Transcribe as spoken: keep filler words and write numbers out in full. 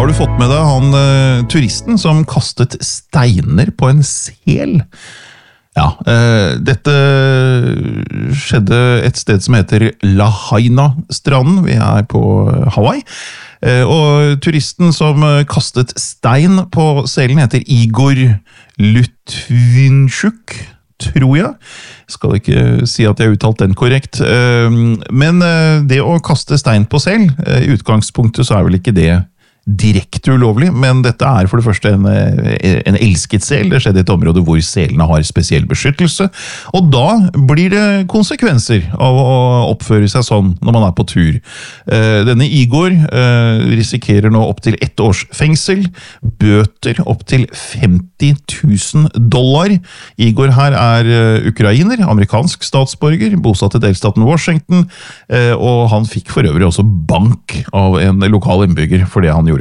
Har du fått med deg han uh, turisten som kastet steiner på en sel? Ja, uh, dette skjedde et sted som heter Lahaina-stranden. Vi er på Hawaii. Uh, og turisten som kastet stein på selen heter Igor Lutvinchuk, tror jeg. Skal ikke si at jeg har uttalt den korrekt. Men det å kaste stein på sel, i utgangspunktet så er vel ikke det direkte ulovlig, men dette er for det første en, en elsket sel. Det skjedde i et område hvor selene har spesiell beskyttelse, og da blir det konsekvenser av å oppføre seg sånn når man er på tur. Denne Igor risikerer nå opp til ett års fengsel, bøter opp til femti tusen dollar. Igor her er ukrainer, amerikansk statsborger, bosatt i delstaten Washington, og han fikk for øvrig også bank av en lokal innbygger for det han gjorde